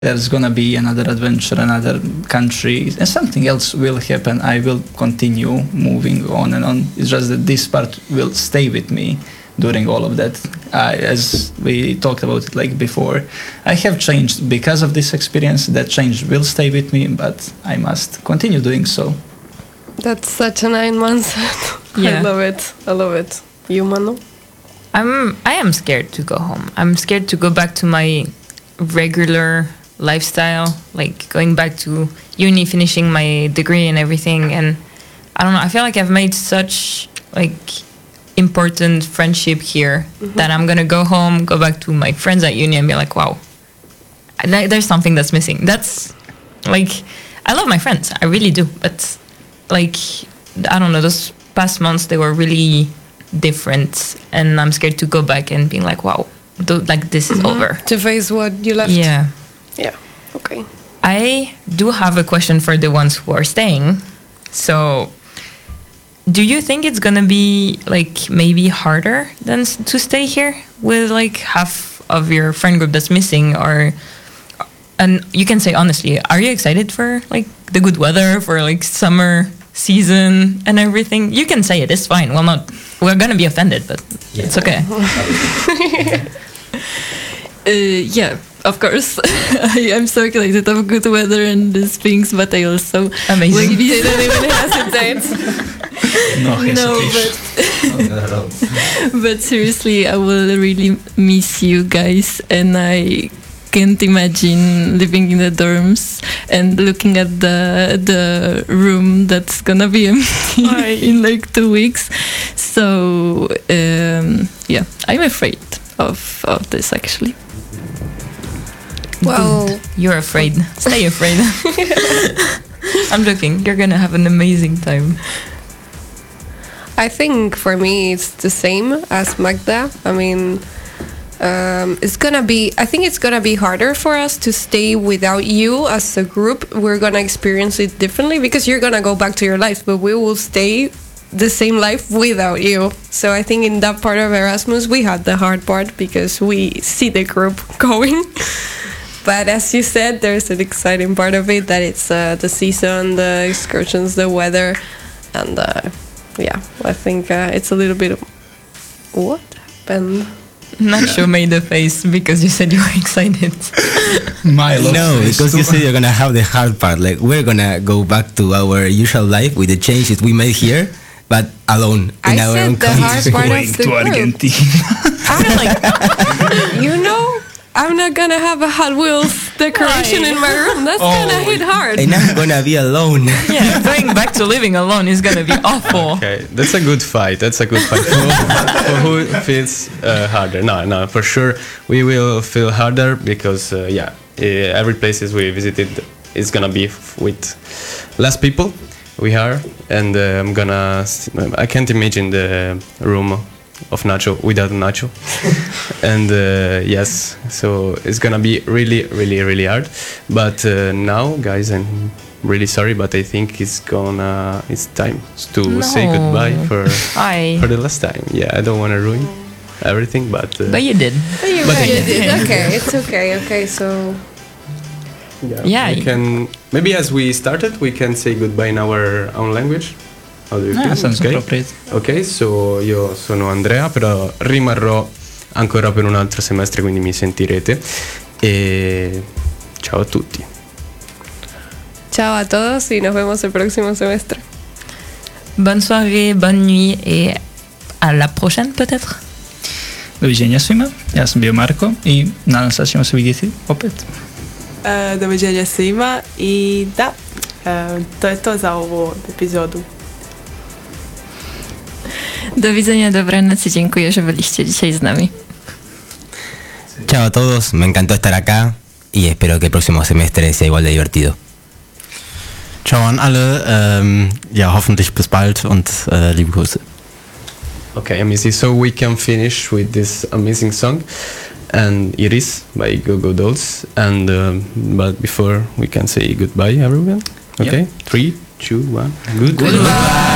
there's gonna be another adventure, another country, and something else will happen. I will continue moving on and on. It's just that this part will stay with me during all of that. As we talked about it like before, I have changed because of this experience. That change will stay with me, but I must continue doing so. That's such a 9 months. Yeah. I love it. I love it. You, Manu? I am scared to go home. I'm scared to go back to my regular lifestyle, like going back to uni, finishing my degree and everything. And I don't know, I feel like I've made such like important friendship here that I'm gonna go home, go back to my friends at uni and be like, wow, there's something that's missing. That's like, I love my friends, I really do, but like, I don't know, those past months, they were really different, and I'm scared to go back and being like, wow, like this is over. To face what you left. Yeah. Yeah. Okay. I do have a question for the ones who are staying. So, do you think it's gonna be like maybe harder than to stay here with like half of your friend group that's missing? Or, and you can say honestly, are you excited for like the good weather, for like summer season and everything? You can say it, it's fine. We're gonna be offended, but it's okay. Yeah, of course. I'm so excited of good weather and these things, but I also Amazing. Didn't even hesitate. No no, but seriously, I will really miss you guys, and I can't imagine living in the dorms and looking at the room that's gonna be empty in like 2 weeks. So yeah, I'm afraid of this actually. Well, You're afraid. Stay afraid. I'm joking. You're gonna have an amazing time. I think for me it's the same as Magda. I mean, it's gonna be. I think it's gonna be harder for us to stay without you as a group. We're gonna experience it differently because you're gonna go back to your life, but we will stay the same life without you. So I think in that part of Erasmus we had the hard part because we see the group going. But as you said, there's an exciting part of it that it's the season, the excursions, the weather, and yeah, I think it's a little bit of what happened. Nacho made a face because you said you were excited. No, because you said you're gonna have the hard part. Like, we're gonna go back to our usual life with the changes we made here, but alone in our own the hard country. part Going of the to group. Argentina. I'm like, you know, I'm not gonna have a Hot Wheels decoration in my room. That's gonna hit hard. And I'm gonna be alone. Yeah, going back to living alone is gonna be awful. Okay, that's a good fight. That's a good fight. For who feels harder? No, for sure we will feel harder because every places we visited is gonna be with less people. We are, and I can't imagine the room of Nacho without Nacho. And yes, so it's gonna be really, really, really hard. But now, guys, I'm really sorry, but I think it's time to say goodbye for the last time. Yeah, I don't want to ruin everything, but you did. But you did. Okay, it's okay. Okay, so Yeah. we can maybe as we started, we can say goodbye in our own language. How do you feel? Sounds Okay? appropriate. Ok, io sono Andrea, però rimarrò ancora per un altro semestre, quindi mi sentirete. E ciao a tutti. ciao a todos y nos vemos el próximo semestre. Bonne soirée, bonne nuit et à la prochaine peut-être. Do widzenia svima, ja sam bio Marko i nadam se da ćemo se vidjeti opet. Doviđenja svima i da, to je to za ovu epizodu. Do widzenia, dobranoc i dziękuję, że byliście dzisiaj z nami. Chao a todos, me encantó estar acá y espero que el próximo semestre sea igual de divertido. Ciao an alle, ja, hoffentlich bis bald und liebe Grüße. Okay, amazing. So we can finish with this amazing song, and it is by Go Go Dolls. And but before we can say goodbye, everyone. Okay, 3, 2, 1. Goodbye.